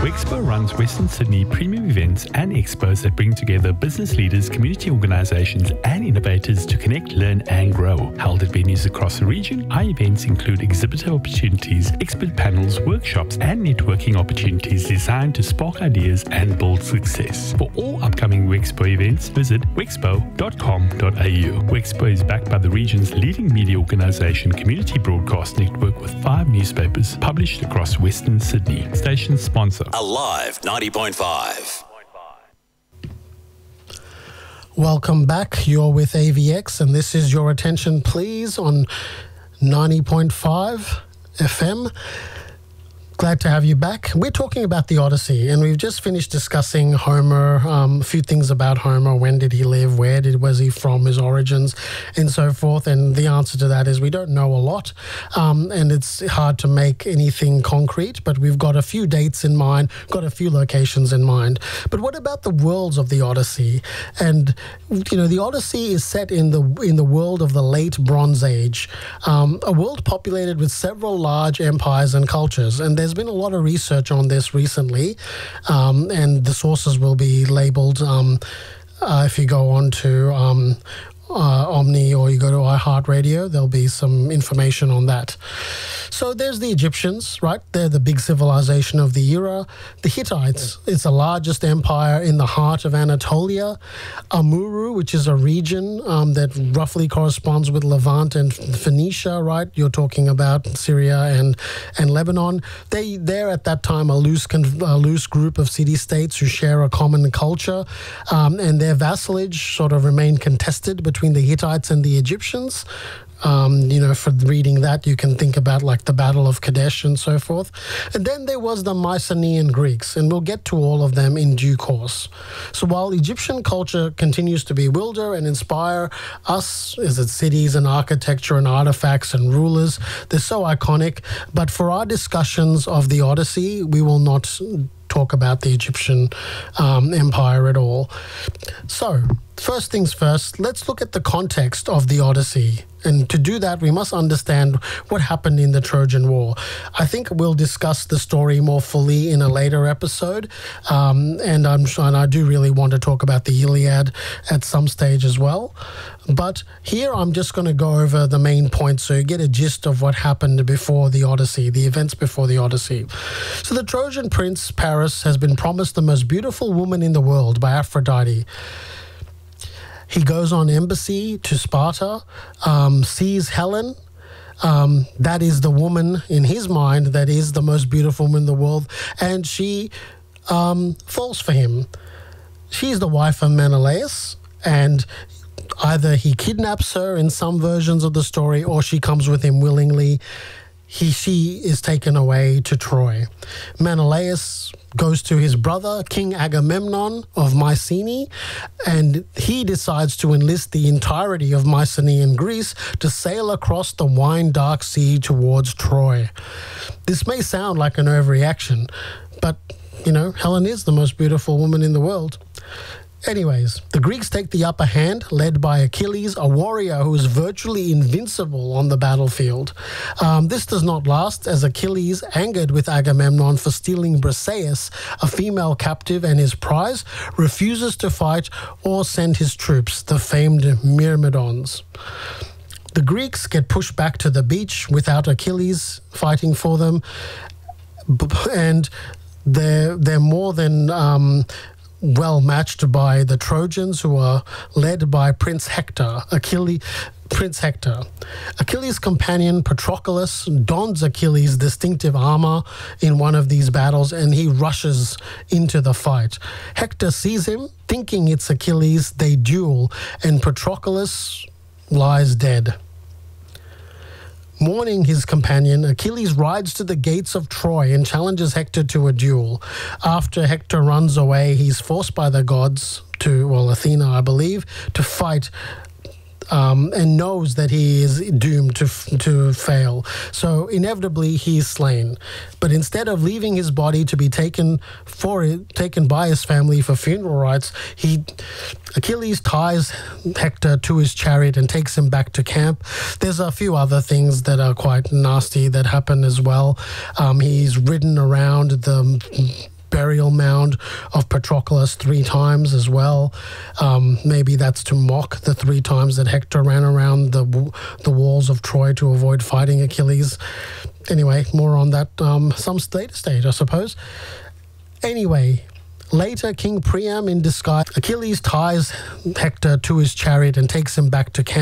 Wexpo runs Western Sydney premium events and expos that bring together business leaders, community organisations and innovators to connect, learn and grow. Held at venues across the region, our events include exhibitor opportunities, expert panels, workshops and networking opportunities designed to spark ideas and build success. For all upcoming Wexpo events, visit wexpo.com.au. Wexpo is backed by the region's leading media organisation, Community Broadcast Network, with 5 newspapers published across Western Sydney. Station sponsor. Alive 90.5. Welcome back. You're with AVX and this is Your Attention Please on 90.5 FM. Glad to have you back. We're talking about the Odyssey and we've just finished discussing Homer, a few things about Homer. When did he live? Was he from? His origins and so forth. And the answer to that is we don't know a lot and it's hard to make anything concrete, but we've got a few dates in mind, got a few locations in mind. But what about the worlds of the Odyssey? And, you know, the Odyssey is set in the world of the late Bronze Age, a world populated with several large empires and cultures. And there's been a lot of research on this recently, and the sources will be labeled if you go on to Omni or you go to iHeartRadio, there'll be some information on that. So there's the Egyptians, right? They're the big civilization of the era. The Hittites, it's the largest empire in the heart of Anatolia. Amuru, which is a region that roughly corresponds with Levant and Phoenicia, right? You're talking about Syria and Lebanon. They're at that time a loose group of city-states who share a common culture, and their vassalage sort of remained contested between the Hittites and the Egyptians. You know, for reading that, you can think about like the Battle of Kadesh and so forth. And then there was the Mycenaean Greeks, and we'll get to all of them in due course. So while Egyptian culture continues to bewilder and inspire us, as its cities and architecture and artifacts and rulers, they're so iconic. But for our discussions of the Odyssey, we will not talk about the Egyptian empire at all. So, first things first, let's look at the context of the Odyssey. And to do that, we must understand what happened in the Trojan War. I think we'll discuss the story more fully in a later episode. And I do really want to talk about the Iliad at some stage as well. But here I'm just going to go over the main points so you get a gist of what happened before the Odyssey, the events before the Odyssey. So the Trojan prince, Paris, has been promised the most beautiful woman in the world by Aphrodite. He goes on embassy to Sparta, sees Helen. That is the woman in his mind that is the most beautiful woman in the world, and she falls for him. She's the wife of Menelaus, and either he kidnaps her in some versions of the story or she comes with him willingly. She is taken away to Troy. Menelaus goes to his brother, King Agamemnon of Mycenae, and he decides to enlist the entirety of Mycenaean Greece to sail across the wine-dark sea towards Troy. This may sound like an overreaction, but, you know, Helen is the most beautiful woman in the world. Anyways, the Greeks take the upper hand, led by Achilles, a warrior who is virtually invincible on the battlefield. This does not last, as Achilles, angered with Agamemnon for stealing Briseis, a female captive and his prize, refuses to fight or send his troops, the famed Myrmidons. The Greeks get pushed back to the beach without Achilles fighting for them, and they're more than well matched by the Trojans, who are led by Prince Hector. Achilles' companion Patroclus dons Achilles' distinctive armor in one of these battles, and he rushes into the fight. Hector sees him, thinking it's Achilles. They duel, and Patroclus lies dead. Mourning his companion, Achilles rides to the gates of Troy and challenges Hector to a duel. After Hector runs away, he's forced by the gods Athena, I believe, to fight, and knows that he is doomed to fail. So inevitably he is slain. But instead of leaving his body to be taken by his family for funeral rites, Achilles ties Hector to his chariot and takes him back to camp. There's a few other things that are quite nasty that happen as well. He's ridden around the burial mound of Patroclus 3 times as well. Maybe that's to mock the 3 times that Hector ran around the walls of Troy to avoid fighting Achilles. Anyway, more on that some later stage, I suppose. Anyway, later, King Priam in disguise, Achilles ties Hector to his chariot and takes him back to camp.